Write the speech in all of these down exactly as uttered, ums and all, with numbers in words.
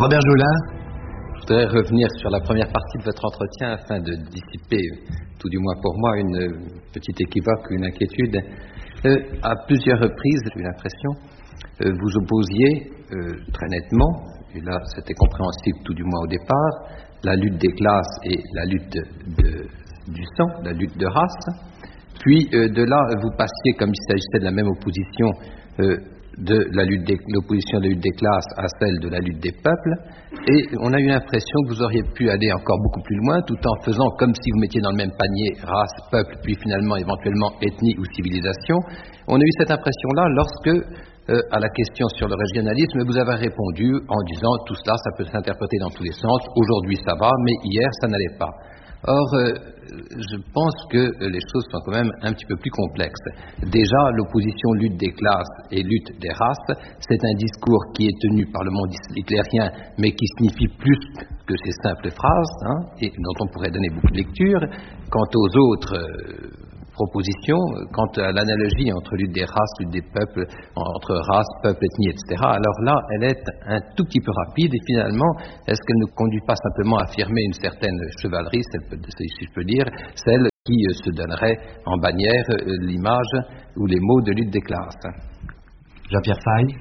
Robert Jolin. Je voudrais revenir sur la première partie de votre entretien afin de dissiper, tout du moins pour moi, une petite équivoque, une inquiétude. Euh, à plusieurs reprises, j'ai eu l'impression, euh, vous opposiez euh, très nettement, et là c'était compréhensible tout du moins au départ, la lutte des classes et la lutte de, de, du sang, la lutte de race. Puis euh, de là, vous passiez, comme il s'agissait de la même opposition, euh, de la lutte des, l'opposition de la lutte des classes à celle de la lutte des peuples, et on a eu l'impression que vous auriez pu aller encore beaucoup plus loin, tout en faisant comme si vous mettiez dans le même panier race, peuple, puis finalement éventuellement ethnie ou civilisation. On a eu cette impression-là lorsque, euh, à la question sur le régionalisme, vous avez répondu en disant tout cela, ça peut s'interpréter dans tous les sens, aujourd'hui ça va, mais hier ça n'allait pas. Or, euh, je pense que les choses sont quand même un petit peu plus complexes. Déjà, l'opposition lutte des classes et lutte des races, c'est un discours qui est tenu par le monde hitlérien, mais qui signifie plus que ces simples phrases, hein, et dont on pourrait donner beaucoup de lecture. Quant aux autres euh, propositions, quant à l'analogie entre lutte des races, lutte des peuples, entre race, peuple, ethnie, et cetera, alors là, elle est un tout petit peu rapide, et finalement, est-ce qu'elle ne conduit pas simplement à affirmer une certaine chevalerie, si je peux dire, celle qui se donnerait en bannière l'image ou les mots de lutte des classes? Jean-Pierre Faye.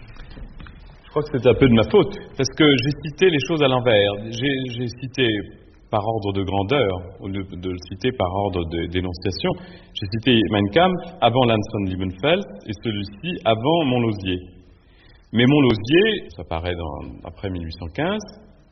Je crois que c'est un peu de ma faute, parce que j'ai cité les choses à l'envers. J'ai, j'ai cité par ordre de grandeur, au lieu de le citer par ordre de d'énonciation. J'ai cité Mein Kampf avant Lanson-Liebenfeld et celui-ci avant Montlosier. Mais Montlosier, ça paraît dans, après mille huit cent quinze,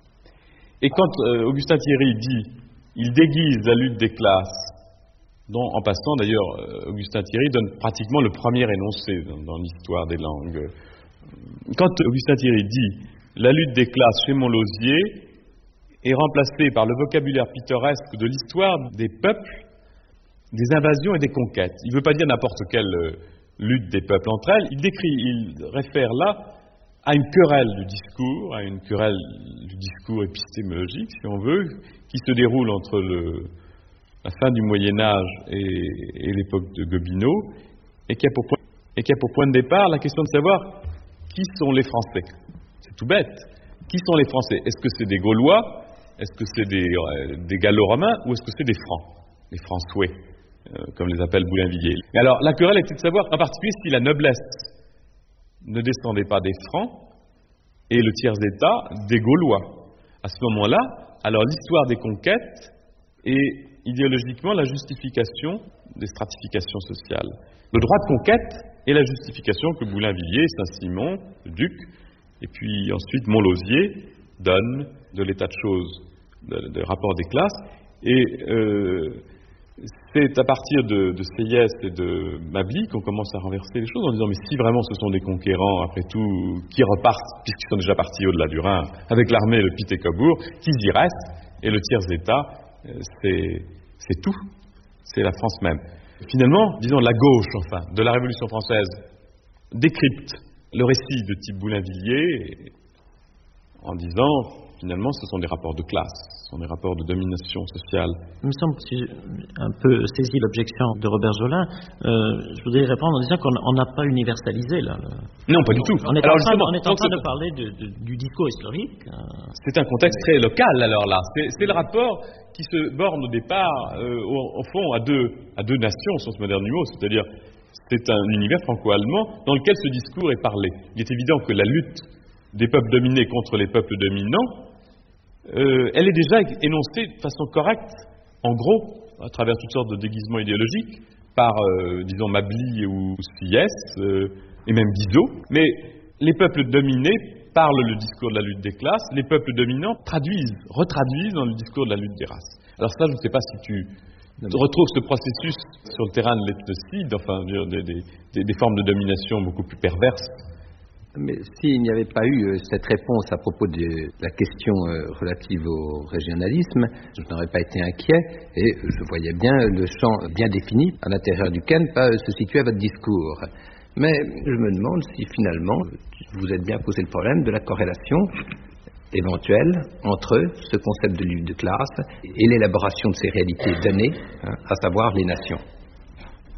et quand euh, Augustin Thierry dit « il déguise la lutte des classes », dont en passant d'ailleurs euh, Augustin Thierry donne pratiquement le premier énoncé dans, dans l'histoire des langues. Quand Augustin Thierry dit « la lutte des classes chez Montlosier », est remplacé par le vocabulaire pittoresque de l'histoire des peuples, des invasions et des conquêtes. Il ne veut pas dire n'importe quelle euh, lutte des peuples entre elles, il décrit, il réfère là à une querelle du discours, à une querelle du discours épistémologique, si on veut, qui se déroule entre le, la fin du Moyen-Âge et, et l'époque de Gobineau, et qui, a pour point, et qui a pour point de départ la question de savoir qui sont les Français. C'est tout bête. Qui sont les Français? Est-ce que c'est des Gaulois? Est-ce que c'est des, euh, des Gallo-Romains ou est-ce que c'est des Francs, des François, euh, comme les appelle Boulainvilliers? Et alors, la querelle était de savoir, en particulier, si la noblesse ne descendait pas des Francs et le tiers-État des Gaulois. À ce moment-là, alors l'histoire des conquêtes est idéologiquement la justification des stratifications sociales. Le droit de conquête est la justification que Boulainvilliers, Saint-Simon, le duc, et puis ensuite Montlosier donne de l'état de choses, de, de rapport des classes, et euh, c'est à partir de, de Sieyès et de Mably qu'on commence à renverser les choses en disant mais si vraiment ce sont des conquérants, après tout, qui repartent, puisqu'ils sont déjà partis au-delà du Rhin, avec l'armée et le Pictet-Cobourg, qu'ils y restent, et le tiers-État, c'est, c'est tout, c'est la France même. Finalement, disons la gauche, enfin, de la Révolution française, décrypte le récit de type Boulainvilliers en disant, finalement, ce sont des rapports de classe, ce sont des rapports de domination sociale. Il me semble que j'ai un peu saisi l'objection de Robert Jolin. Euh, je voudrais répondre en disant qu'on n'a pas universalisé, là. Le... Non, pas du tout. On est alors, en train, on est en train de parler de, de, du discours historique. Euh... C'est un contexte très local, alors là. C'est, c'est le rapport qui se borne au départ, euh, au, au fond, à deux, à deux nations, au sens moderne du mot, c'est-à-dire c'est un univers franco-allemand dans lequel ce discours est parlé. Il est évident que la lutte des peuples dominés contre les peuples dominants, euh, elle est déjà énoncée de façon correcte, en gros, à travers toutes sortes de déguisements idéologiques, par, euh, disons, Mably ou Sieyès, euh, et même Guizot. Mais les peuples dominés parlent le discours de la lutte des classes, les peuples dominants traduisent, retraduisent dans le discours de la lutte des races. Alors ça, je ne sais pas si tu retrouves ce processus sur le terrain de l'ethnocide, enfin, des, des, des, des formes de domination beaucoup plus perverses. Mais s'il n'y avait pas eu euh, cette réponse à propos de la question euh, relative au régionalisme, je n'aurais pas été inquiet et je voyais bien le champ bien défini à l'intérieur duquel euh, se situait votre discours. Mais je me demande si finalement vous êtes bien posé le problème de la corrélation éventuelle entre ce concept de lutte de classe et l'élaboration de ces réalités données, hein, à savoir les nations.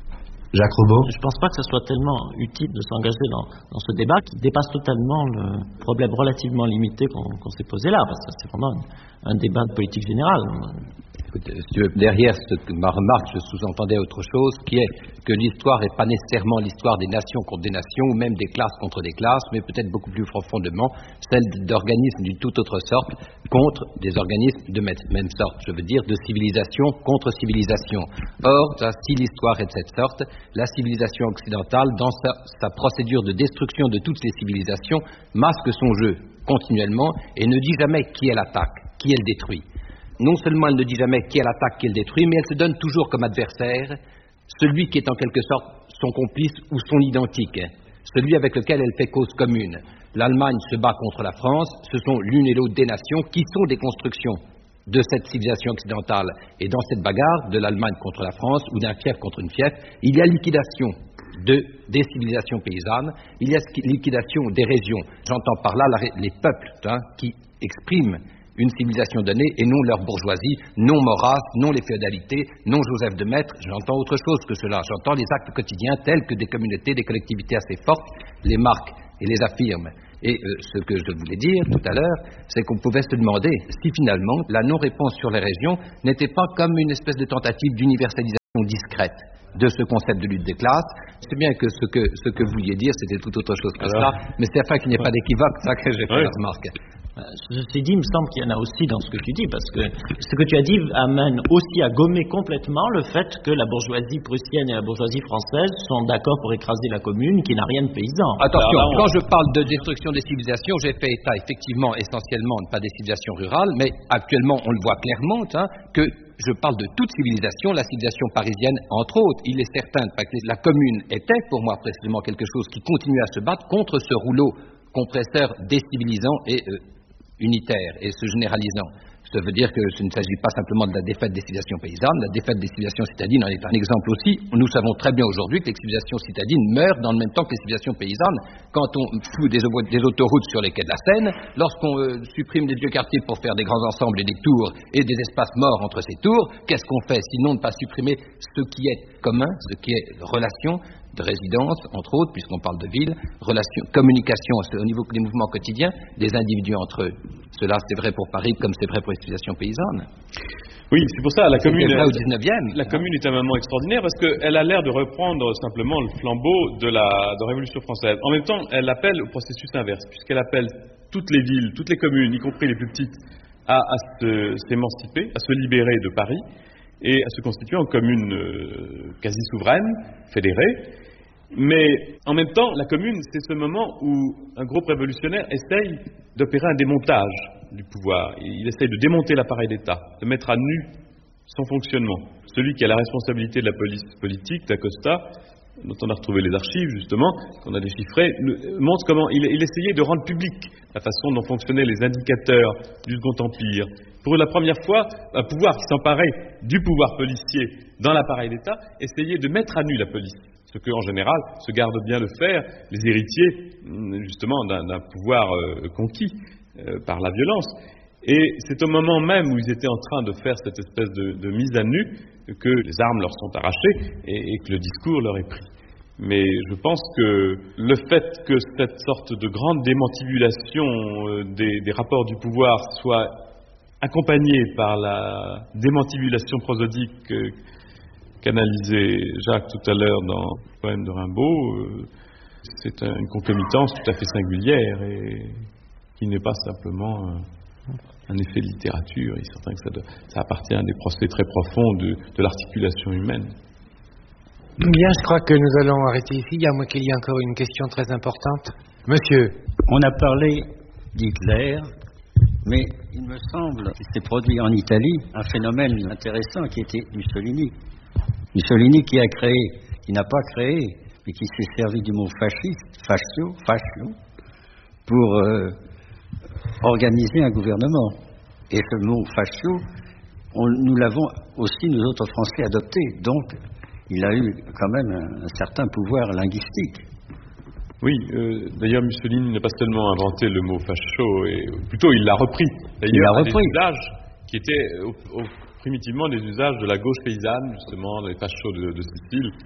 Jacques Roubaud. Je ne pense pas que ce soit tellement utile de s'engager dans, dans ce débat qui dépasse totalement le problème relativement limité qu'on qu'on s'est posé là, parce que c'est vraiment un, un débat de politique générale. Écoute, si tu veux, derrière ce, ma remarque, je sous-entendais autre chose, qui est que l'histoire n'est pas nécessairement l'histoire des nations contre des nations, ou même des classes contre des classes, mais peut-être beaucoup plus profondément celle d'organismes d'une toute autre sorte contre des organismes de même sorte. Je veux dire de civilisation contre civilisation. Or, si l'histoire est de cette sorte, la civilisation occidentale, dans sa, sa procédure de destruction de toutes les civilisations, masque son jeu continuellement et ne dit jamais qui elle attaque, qui elle détruit. Non seulement elle ne dit jamais qui elle attaque, qui elle détruit, mais elle se donne toujours comme adversaire celui qui est en quelque sorte son complice ou son identique, celui avec lequel elle fait cause commune. L'Allemagne se bat contre la France, ce sont l'une et l'autre des nations qui sont des constructions de cette civilisation occidentale. Et dans cette bagarre de l'Allemagne contre la France, ou d'un fief contre une fief, il y a liquidation de, des civilisations paysannes, il y a liquidation des régions. J'entends par là la, les peuples hein, qui expriment une civilisation donnée et non leur bourgeoisie, non Maurras, non les féodalités, non Joseph de Maistre. J'entends autre chose que cela. J'entends les actes quotidiens tels que des communautés, des collectivités assez fortes les marquent et les affirment. Et euh, ce que je voulais dire tout à l'heure, c'est qu'on pouvait se demander si finalement la non-réponse sur les régions n'était pas comme une espèce de tentative d'universalisation discrète de ce concept de lutte des classes. C'est bien que ce que, ce que vous vouliez dire, c'était tout autre chose que Alors, cela, mais c'est afin qu'il n'y ait pas d'équivoque, ça que j'ai fait oui. la remarque. Ceci dit, il me semble qu'il y en a aussi dans ce que tu dis, parce que ce que tu as dit amène aussi à gommer complètement le fait que la bourgeoisie prussienne et la bourgeoisie française sont d'accord pour écraser la commune, qui n'a rien de paysan. Attention, Alors, quand je parle de destruction des civilisations, j'ai fait état effectivement essentiellement pas des civilisations rurales, mais actuellement on le voit clairement hein, que je parle de toute civilisation, la civilisation parisienne entre autres. Il est certain que la commune était pour moi précisément quelque chose qui continue à se battre contre ce rouleau compresseur décivilisant et euh, unitaire et se généralisant. Ça veut dire que ce ne s'agit pas simplement de la défaite des civilisations paysannes, la défaite des civilisations citadines en est un exemple aussi. Nous savons très bien aujourd'hui que les civilisations citadines meurent dans le même temps que les civilisations paysannes. Quand on fout des, des autoroutes sur les quais de la Seine, lorsqu'on euh, supprime des vieux quartiers pour faire des grands ensembles et des tours et des espaces morts entre ces tours, qu'est-ce qu'on fait sinon ne pas supprimer ce qui est commun, ce qui est relation de résidence, entre autres, puisqu'on parle de ville, relation, communication au niveau des mouvements quotidiens des individus entre eux. Cela, c'est vrai pour Paris comme c'est vrai pour les civilisations paysannes. Oui, c'est pour ça la commune, vrai au dix-neuvième. La commune est un moment extraordinaire parce qu'elle a l'air de reprendre simplement le flambeau de la, de la Révolution française. En même temps, elle appelle au processus inverse, puisqu'elle appelle toutes les villes, toutes les communes, y compris les plus petites, à, à se, s'émanciper, à se libérer de Paris et à se constituer en communes euh, quasi souveraines, fédérées. Mais en même temps, la commune, c'est ce moment où un groupe révolutionnaire essaye d'opérer un démontage du pouvoir. Il essaye de démonter l'appareil d'État, de mettre à nu son fonctionnement. Celui qui a la responsabilité de la police politique, d'Acosta, dont on a retrouvé les archives justement, qu'on a déchiffrées, montre comment il, il essayait de rendre public la façon dont fonctionnaient les indicateurs du Second Empire. Pour la première fois, un pouvoir qui s'emparait du pouvoir policier dans l'appareil d'État essayait de mettre à nu la police. Ce que, en général, se gardent bien de faire les héritiers, justement, d'un, d'un pouvoir euh, conquis euh, par la violence. Et c'est au moment même où ils étaient en train de faire cette espèce de, de mise à nu que les armes leur sont arrachées et, et que le discours leur est pris. Mais je pense que le fait que cette sorte de grande démantibulation euh, des, des rapports du pouvoir soit accompagnée par la démantibulation prosodique euh, qu'analysait Jacques tout à l'heure dans le poème de Rimbaud, euh, c'est une concomitance tout à fait singulière et qui n'est pas simplement euh, un effet de littérature. Il est certain que ça, doit, ça appartient à des procès très profonds de, de l'articulation humaine. Bien, je crois que nous allons arrêter ici, à moins qu'il y ait encore une question très importante. Monsieur. On a parlé d'Hitler, mais il me semble qu'il s'est produit en Italie un phénomène intéressant qui était Mussolini. Mussolini qui a créé, qui n'a pas créé, mais qui s'est servi du mot fasciste, fascio, fascio, pour euh, organiser un gouvernement. Et ce mot fascio, on, nous l'avons aussi, nous autres Français, adopté. Donc, il a eu quand même un, un certain pouvoir linguistique. Oui, euh, d'ailleurs Mussolini n'a pas seulement inventé le mot fascio, et plutôt il l'a repris. D'ailleurs, il l'a un repris. des usages qui étaient au, au, primitivement des usages de la gauche paysanne, justement, les fascios de, de Sicile,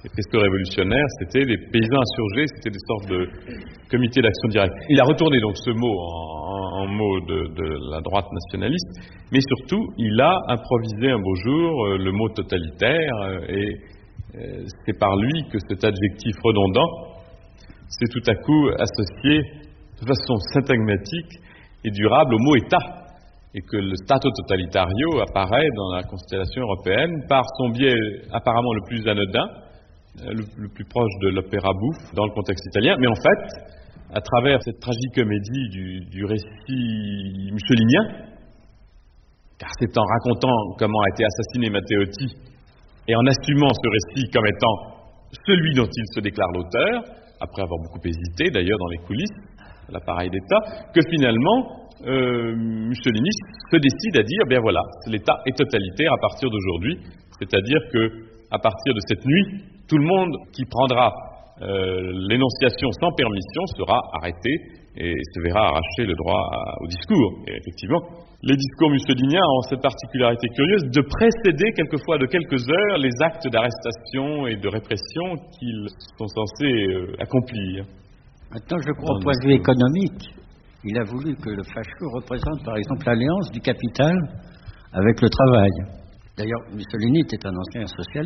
Les presto révolutionnaires, c'était des paysans insurgés, c'était des sortes de comités d'action directe. Il a retourné donc ce mot en, en, en mot de, de la droite nationaliste, mais surtout, il a improvisé un beau jour euh, le mot totalitaire, euh, et euh, c'est par lui que cet adjectif redondant s'est tout à coup associé de façon syntagmatique et durable au mot État, et que le Stato Totalitario apparaît dans la constellation européenne par son biais apparemment le plus anodin, le, le plus proche de l'opéra bouffe dans le contexte italien, mais en fait, à travers cette tragicomédie du, du récit mussolinien, car c'est en racontant comment a été assassiné Matteotti et en assumant ce récit comme étant celui dont il se déclare l'auteur, après avoir beaucoup hésité d'ailleurs dans les coulisses de l'appareil d'État, que finalement euh, Mussolini se décide à dire, bien voilà, l'État est totalitaire à partir d'aujourd'hui, c'est-à-dire que à partir de cette nuit, tout le monde qui prendra euh, l'énonciation sans permission sera arrêté et se verra arracher le droit à, au discours. Et effectivement, les discours mussoliniens ont cette particularité curieuse de précéder quelquefois de quelques heures les actes d'arrestation et de répression qu'ils sont censés euh, accomplir. Maintenant, je crois, au point de vue économique, il a voulu que le facho représente, par exemple, l'alliance du capital avec le travail. D'ailleurs, Mussolini était un ancien socialiste.